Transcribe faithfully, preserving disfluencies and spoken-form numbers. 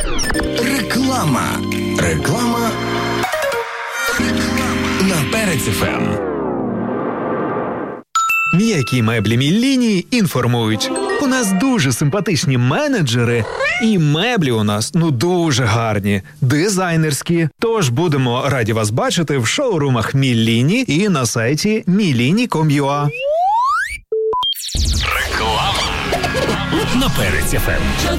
Реклама. Реклама. Реклама. На Перець еф ем. М'які меблі Мілліні інформують. У нас дуже симпатичні менеджери, і меблі у нас, ну, дуже гарні, дизайнерські. Тож будемо раді вас бачити в шоурумах Мілліні і на сайті міліні крапка ком крапка ю а. Реклама. На Перець еф ем.